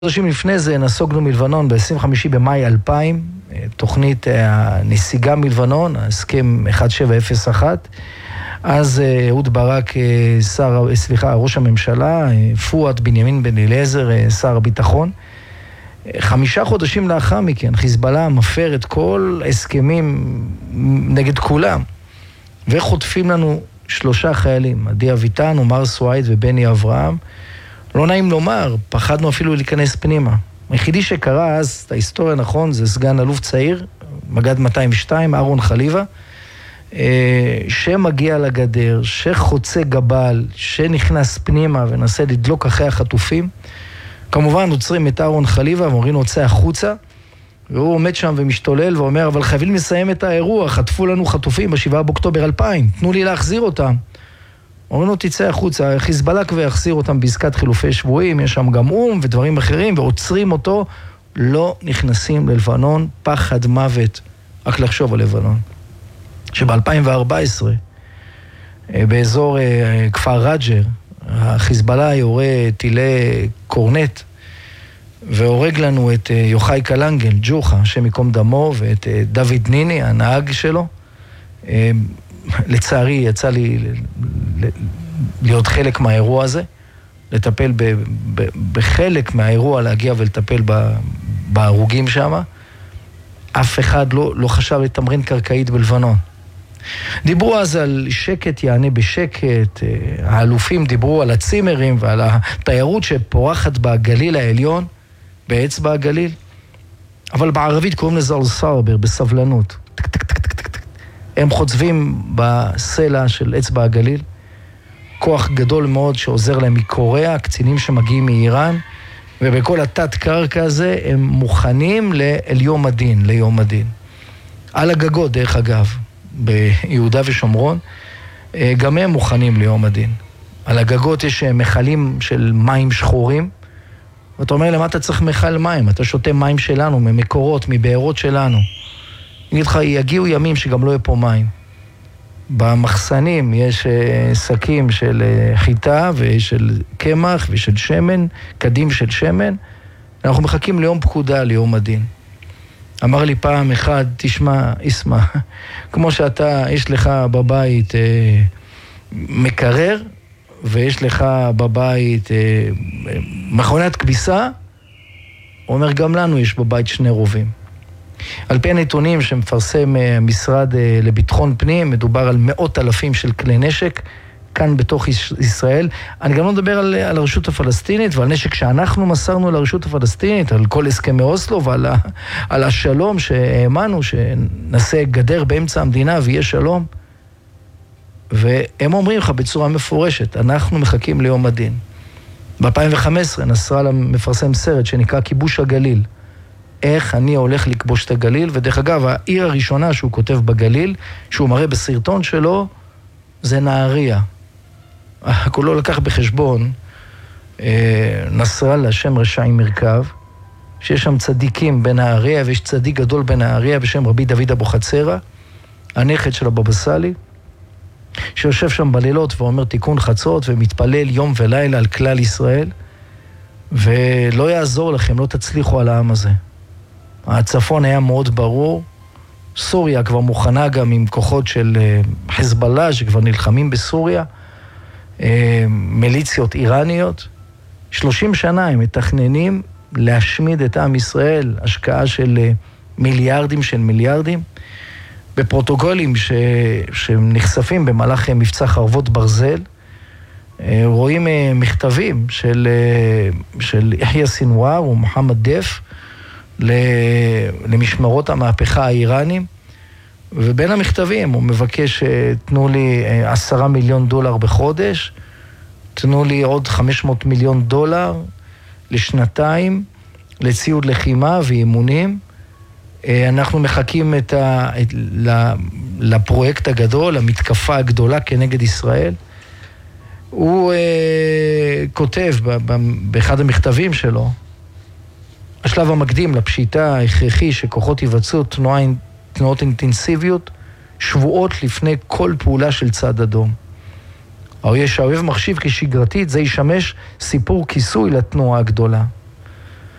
חודשים לפני זה נסוגנו מלבנון ב-25 במאי 2000, תוכנית הנסיגה מלבנון, ההסכם 1701. אז אהוד ברק, ראש הממשלה, פואד בנימין בן אליעזר, שר הביטחון. 5 חודשים לאחר מכן, חיזבאללה מפר את כל הסכמים נגד כולם, וחוטפים לנו 3 חיילים, עדי אביטן, עומר סואעד ובני אברהם. לא נעים לומר, פחדנו אפילו להיכנס פנימה. היחידי שקרא אז, את ההיסטוריה נכון, זה סגן אלוף צעיר, מג"ד 202, אהרון חליבה, שמגיע לגדר, שחוצה גבל, שנכנס פנימה ונסה לדלוק אחרי החטופים. כמובן עוצרים את אהרון חליבה ואומרים הוצא החוצה, והוא עומד שם ומשתולל ואומר, אבל חייבים לסיים את האירוע, חטפו לנו חטופים ב7 באוקטובר 2000, תנו לי להחזיר אותם. אומרים לו תצא החוצה, חיזבאללה כבר יחזיר אותם בעסקת חילופי שבויים, יש שם גם ודברים אחרים, ועוצרים אותו, לא נכנסים ללבנון, פחד מוות, רק לחשוב על לבנון. שב-2014, באזור כפר רג'ר, החיזבאללה יורה טילי קורנט, והורג לנו את יוחאי קלנגל, ג'וחה, שמקום דמו, ואת דוד ניני, הנהג שלו. לצערי יצא לי להיות חלק מהאירוע הזה, לטפל בחלק מהאירוע, להגיע ולטפל בהרוגים שם. אף אחד לא חשב לתמרן קרקעית בלבנון. דיברו אז על שקט יענה בשקט, האלופים דיברו על הצימרים ועל התיירות שפורחת בגליל העליון, באצבע הגליל, אבל בערבית קוראים לזה אל-סאבר, בסבלנות. הם חוצבים בסלע של אצבע הגליל, כוח גדול מאוד שעוזר להם מקוריאה, קצינים שמגיעים מאיראן, ובכל התת קרקע הזה הם מוכנים ליום הדין, ליום הדין. על הגגות, דרך אגב, ביהודה ושומרון, גם הם מוכנים ליום הדין. על הגגות יש מחלים של מים שחורים, ואתה אומר, למה אתה צריך מחל מים? אתה שותה מים שלנו, ממקורות, מבארות שלנו. אני אגיד לך, יגיעו ימים שגם לא יהיה פה מים. במחסנים יש שקים של חיטה ושל קמח ושל שמן, קדים של שמן. אנחנו מחכים ליום פקודה, ליום הדין. אמר לי פעם אחד, תשמע, אסמע, כמו שאתה, יש לך בבית מקרר, ויש לך בבית מכונת כביסה, הוא אומר, גם לנו יש בבית 2 רובים. על פי הנתונים שמפרסם משרד לביטחון פנים, מדובר על 100,000 של כלי נשק, כאן בתוך ישראל. אני גם לא מדבר על הרשות הפלסטינית, ועל נשק שאנחנו מסרנו לרשות הפלסטינית, על כל הסכמי אוסלו, ועל השלום שהאמנו, שנעשה גדר באמצע המדינה ויהיה שלום. והם אומרים לך בצורה מפורשת, אנחנו מחכים ליום הדין. ב-2015 נסראללה מפרסם סרט שנקרא כיבוש הגליל. איך אני הולך לכבוש את הגליל, ודרך אגב, העיר הראשונה שהוא כותב בגליל, שהוא מראה בסרטון שלו, זה נהריה. כולו לקח בחשבון, נסראללה, שם רשע עם מרכב, שיש שם צדיקים בנהריה, ויש צדיק גדול בנהריה בשם רבי דוד אבוחצירא, הנכד של הבבא סאלי, שיושב שם בלילות ואומר תיקון חצות, ומתפלל יום ולילה על כלל ישראל, ולא יעזור לכם, לא תצליחו על העם הזה. הצפון היה מאוד ברור, סוריה כבר מוכנה גם עם כוחות של חיזבאללה שכבר נלחמים בסוריה, מיליציות איראניות. 30 שנה הם מתכננים להשמיד את עם ישראל, השקעה של מיליארדים, בפרוטוקולים שנחשפים במהלך מבצע חרבות ברזל, רואים מכתבים של יחיא סינואר ומוחמד דף למשמרות המהפכה האיראנים, ובין המכתבים הוא מבקש תנו לי $10 מיליון בחודש, תנו לי עוד $500 מיליון לשנתיים, לציוד לחימה ואימונים. אנחנו מחכים לפרויקט הגדול, המתקפה הגדולה כנגד ישראל. הוא כותב באחד המכתבים שלו, השלב המקדים לפשיטה ההכרחי שכוחות יבצעו תנועות אינטנסיביות, שבועות לפני כל פעולה של צד אדום. שהאויב מחשיב כשגרתית, זה ישמש סיפור כיסוי לתנועה הגדולה.